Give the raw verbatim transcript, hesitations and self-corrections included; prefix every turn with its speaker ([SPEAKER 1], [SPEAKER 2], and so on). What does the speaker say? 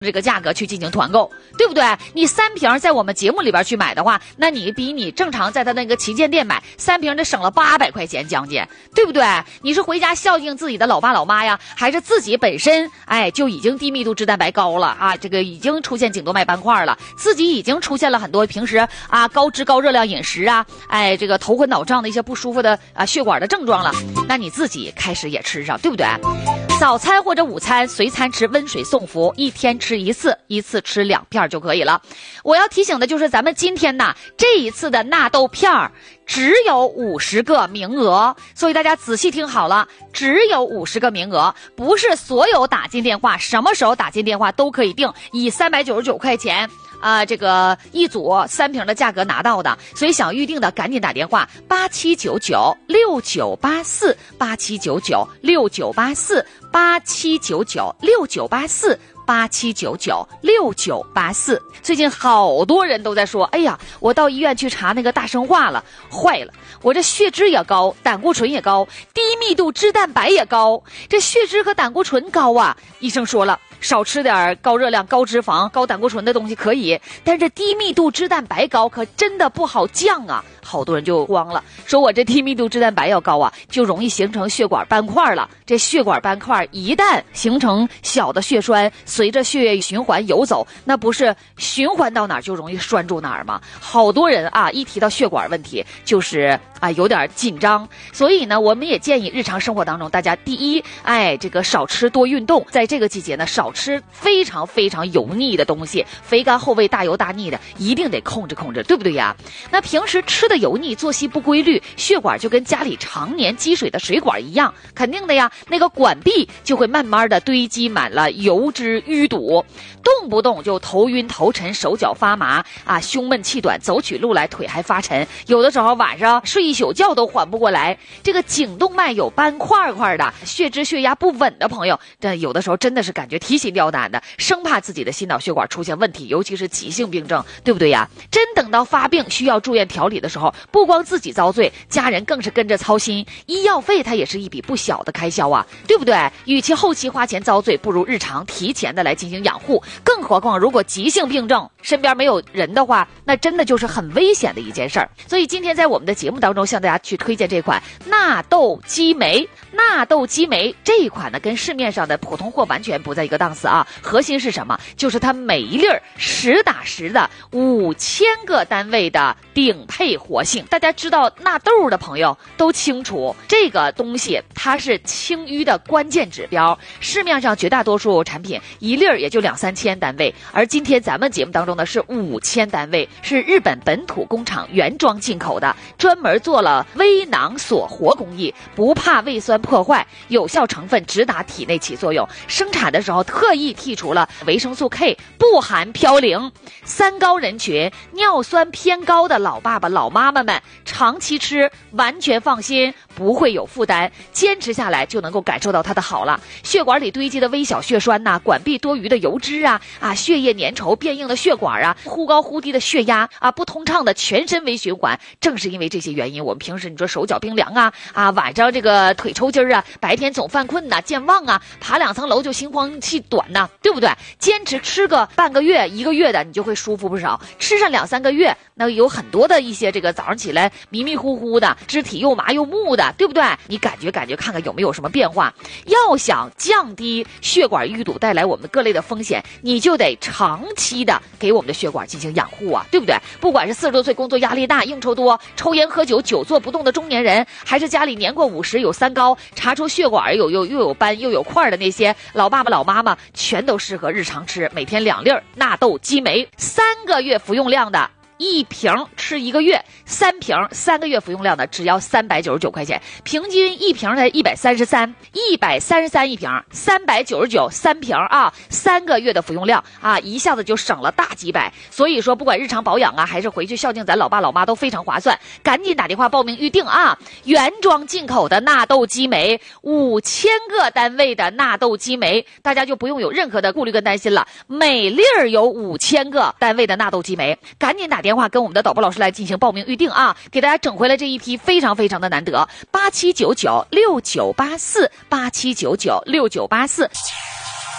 [SPEAKER 1] 这个价格去进行团购，对不对？你三瓶在我们节目里边去买的话，那你比你正常在他那个旗舰店买三瓶得省了八百块钱将近，对不对？你是回家孝敬自己的老爸老妈呀，还是自己本身哎就已经低密度脂蛋白高了啊？这个已经出现颈动脉斑块了，自己已经出现了很多平时啊高脂高热量饮食啊，哎这个头昏脑胀的一些不舒服的啊血管的症状了，那你自己开始也吃上，对不对？早餐或者午餐随餐吃温水送服，一天吃一次，一次吃两片就可以了。我要提醒的就是咱们今天呢这一次的纳豆片只有五十个名额，所以大家仔细听好了，只有五十个名额，不是所有打进电话什么时候打进电话都可以订，以三百九十九块钱啊、呃，这个一组三瓶的价格拿到的，所以想预定的赶紧打电话八七九九六九八四八七九九六九八四八七九九六九八四八七九九六九八四。最近好多人都在说，哎呀，我到医院去查那个大生化了，坏了，我这血脂也高，胆固醇也高，低密度脂蛋白也高，这血脂和胆固醇高啊，医生说了，少吃点高热量、高脂肪、高胆固醇的东西可以，但是低密度脂蛋白高可真的不好降啊。好多人就慌了，说我这低密度脂蛋白要高啊，就容易形成血管斑块了。这血管斑块一旦形成小的血栓，随着血液循环游走，那不是循环到哪儿就容易拴住哪儿吗？好多人啊，一提到血管问题就是啊有点紧张。所以呢，我们也建议日常生活当中大家第一，哎，这个少吃多运动，在这个季节呢，少吃非常非常油腻的东西，肥甘厚味、大油大腻的，一定得控制控制，对不对呀？那平时吃的油腻，作息不规律，血管就跟家里常年积水的水管一样，肯定的呀，那个管壁就会慢慢的堆积满了油脂淤堵，动不动就头晕头沉、手脚发麻啊，胸闷气短，走起路来腿还发沉，有的时候晚上睡一宿觉都缓不过来。这个颈动脉有斑块块的，血脂血压不稳的朋友，这有的时候真的是感觉提心吊胆的，生怕自己的心脑血管出现问题，尤其是急性病症，对不对呀？真等到发病需要住院调理的时候，不光自己遭罪，家人更是跟着操心，医药费它也是一笔不小的开销啊，对不对？与其后期花钱遭罪，不如日常提前的来进行养护。更何况如果急性病症身边没有人的话，那真的就是很危险的一件事儿。所以今天在我们的节目当中向大家去推荐这款纳豆激酶。纳豆激酶这一款呢，跟市面上的普通货完全不在一个档次啊。核心是什么？就是它每一粒儿实打实的五千个单位的顶配活性。大家知道纳豆的朋友都清楚，这个东西它是清淤的关键指标。市面上绝大多数产品一粒儿也就两三千单位，而今天咱们节目当中呢是五千单位，是日本本土工厂原装进口的，专门做了微囊锁活工艺，不怕胃酸破坏，有效成分直达体内起作用。生产的时候特意剔除了维生素 K， 不含嘌呤。三高人群，尿酸偏高的老爸爸老妈妈们长期吃完全放心，不会有负担，坚持下来就能够感受到它的好了。血管里堆积的微小血栓呐、啊，管壁多余的油脂啊啊，血液粘稠变硬的血管啊，忽高忽低的血压啊，不通畅的全身微循环。正是因为这些原因，我们平时你说手脚冰凉啊啊，晚上这个腿抽筋啊，白天总犯困呐、啊、健忘啊，爬两层楼就心慌气短呐、啊，对不对？坚持吃个半个月一个月的，你就会舒服不少。吃上两三个月，那有很多的一些这个早上起来迷迷糊糊的，肢体又麻又木的，对不对？你感觉感觉看看有没有什么变化。要想降低血管淤堵带来我们各类的风险，你就得长期的给我们的血管进行养护啊，对不对？不管是四十多岁工作压力大、应酬多、抽烟喝酒、久坐不动的中年人，还是家里年过五十有三高、查出血管有有又有斑又有块的那些老爸爸老妈妈，全都适合日常吃，每天两粒纳豆激酶，三个月服用量的。一瓶吃一个月，三瓶三个月服用量的只要三百九十九块钱，平均一瓶才一百三十三，一百三十三一瓶，三百九十九三瓶啊，三个月的服用量啊，一下子就省了大几百。所以说，不管日常保养啊，还是回去孝敬咱老爸老妈都非常划算，赶紧打电话报名预定啊！原装进口的纳豆激酶，五千个单位的纳豆激酶，大家就不用有任何的顾虑跟担心了。每粒儿有五千个单位的纳豆激酶，赶紧打电话。电话跟我们的导播老师来进行报名预定啊，给大家整回来这一批非常非常的难得，八七九九六九八四八七九九六九八四。